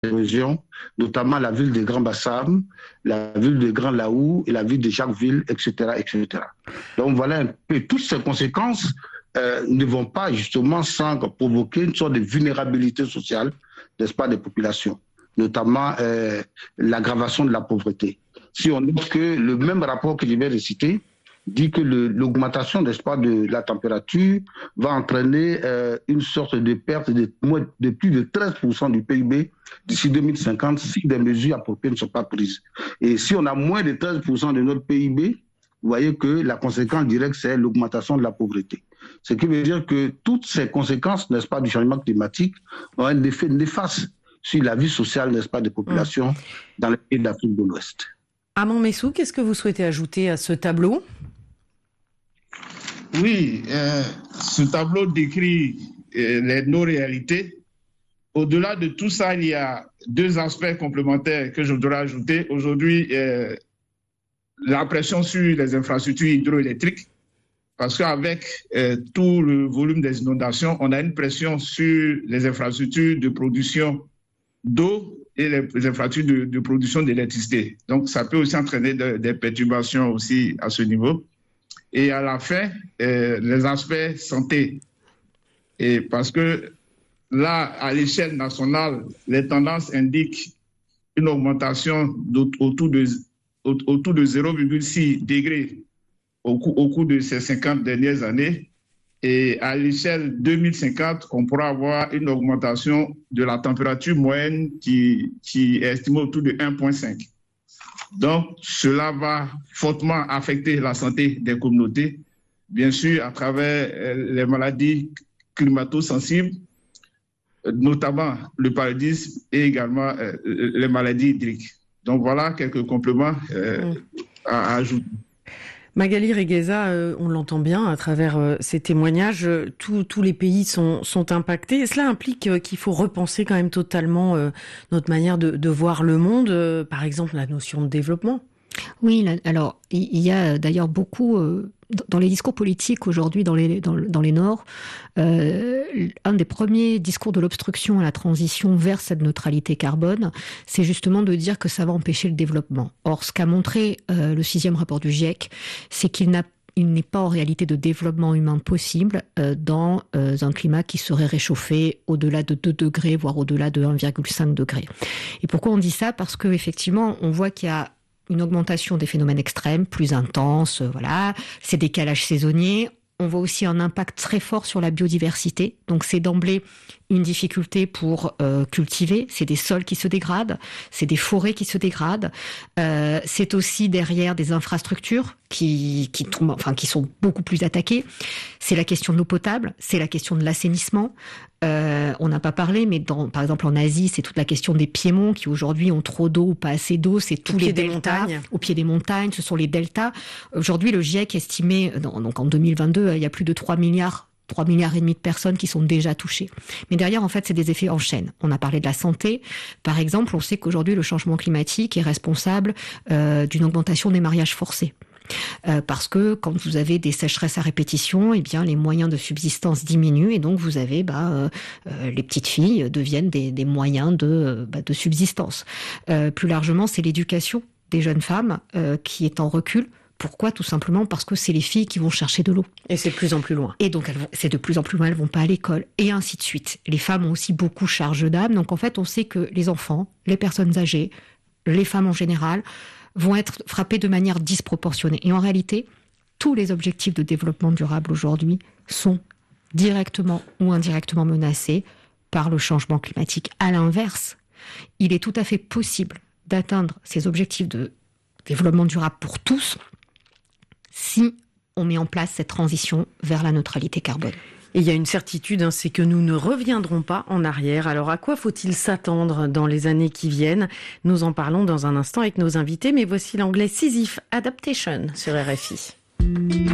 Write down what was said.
régions, notamment la ville de Grand Bassam, la ville de Grand Laou et la ville de Jacquesville, etc., etc. Donc voilà un peu toutes ces conséquences ne vont pas justement sans provoquer une sorte de vulnérabilité sociale, n'est-ce pas, des populations, notamment l'aggravation de la pauvreté. Si on note que le même rapport que je viens de citer dit que l'augmentation, n'est-ce pas, de la température va entraîner une sorte de perte de plus de 13% du PIB d'ici 2050 si des mesures appropriées ne sont pas prises. Et si on a moins de 13% de notre PIB, vous voyez que la conséquence directe, c'est l'augmentation de la pauvreté. Ce qui veut dire que toutes ces conséquences, n'est-ce pas, du changement climatique ont un effet néfaste sur la vie sociale, n'est-ce pas, des populations dans les pays d'Afrique de l'Ouest. Amand Messou, qu'est-ce que vous souhaitez ajouter à ce tableau ? Oui, ce tableau décrit nos réalités. Au-delà de tout ça, il y a deux aspects complémentaires que je voudrais ajouter. Aujourd'hui, la pression sur les infrastructures hydroélectriques, parce qu'avec tout le volume des inondations, on a une pression sur les infrastructures de production d'eau et les infrastructures de production d'électricité. Donc, ça peut aussi entraîner des perturbations aussi à ce niveau. Et à la fin, les aspects santé. Et parce que là, à l'échelle nationale, les tendances indiquent une augmentation autour de 0,6 degrés au cours de ces 50 dernières années. Et à l'échelle 2050, on pourra avoir une augmentation de la température moyenne qui est estimée autour de 1,5. Donc, cela va fortement affecter la santé des communautés, bien sûr à travers les maladies climato-sensibles, notamment le paludisme et également les maladies hydriques. Donc, voilà quelques compléments à ajouter. Magali Regueza, on l'entend bien à travers ces témoignages, tous les pays sont impactés. Et cela implique qu'il faut repenser quand même totalement notre manière de voir le monde, par exemple la notion de développement. Oui, alors il y a d'ailleurs beaucoup dans les discours politiques aujourd'hui dans les Nords, un des premiers discours de l'obstruction à la transition vers cette neutralité carbone, c'est justement de dire que ça va empêcher le développement. Or, ce qu'a montré le 6e rapport du GIEC, c'est qu'il n'est pas en réalité de développement humain possible dans un climat qui serait réchauffé au-delà de 2 degrés, voire au-delà de 1,5 degré. Et pourquoi on dit ça ? Parce qu'effectivement, on voit qu'il y a une augmentation des phénomènes extrêmes, plus intenses, voilà, ces décalages saisonniers. On voit aussi un impact très fort sur la biodiversité. Donc c'est d'emblée une difficulté pour cultiver. C'est des sols qui se dégradent, c'est des forêts qui se dégradent. C'est aussi derrière des infrastructures qui sont beaucoup plus attaquées. C'est la question de l'eau potable, c'est la question de l'assainissement. On n'a pas parlé, mais par exemple en Asie, c'est toute la question des piémonts qui aujourd'hui ont trop d'eau ou pas assez d'eau. C'est tous les deltas au pied des montagnes. Ce sont les deltas. Aujourd'hui, le GIEC estimait, donc en 2022, il y a plus de 3 milliards et demi de personnes qui sont déjà touchées. Mais derrière, en fait, c'est des effets en chaîne. On a parlé de la santé. Par exemple, on sait qu'aujourd'hui, le changement climatique est responsable d'une augmentation des mariages forcés. Parce que quand vous avez des sécheresses à répétition, eh bien les moyens de subsistance diminuent et donc vous avez les petites filles deviennent des moyens de subsistance. Plus largement, c'est l'éducation des jeunes femmes qui est en recul. Pourquoi ? Tout simplement parce que c'est les filles qui vont chercher de l'eau. Et c'est de plus en plus loin. Et donc c'est de plus en plus loin, elles vont pas à l'école, et ainsi de suite. Les femmes ont aussi beaucoup charge d'âme. Donc en fait, on sait que les enfants, les personnes âgées, les femmes en général, vont être frappées de manière disproportionnée. Et en réalité, tous les objectifs de développement durable aujourd'hui sont directement ou indirectement menacés par le changement climatique. À l'inverse, il est tout à fait possible d'atteindre ces objectifs de développement durable pour tous si on met en place cette transition vers la neutralité carbone. Et il y a une certitude, c'est que nous ne reviendrons pas en arrière. Alors à quoi faut-il s'attendre dans les années qui viennent ? Nous en parlons dans un instant avec nos invités, mais voici l'anglais Sisyphe Adaptation sur RFI.